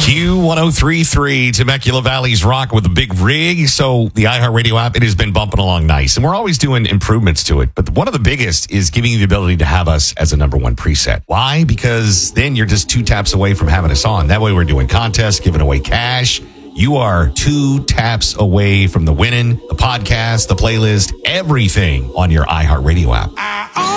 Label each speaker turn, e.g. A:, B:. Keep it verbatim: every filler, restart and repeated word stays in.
A: Q ten thirty-three, Temecula Valley's Rock with a big rig. So the iHeartRadio app, it has been bumping along nice. And we're always doing improvements to it. But one of the biggest is giving you the ability to have us as a number one preset. Why? Because then you're just two taps away from having us on. That way we're doing contests, giving away cash. You are two taps away from the winning, the podcast, the playlist, everything on your iHeartRadio app.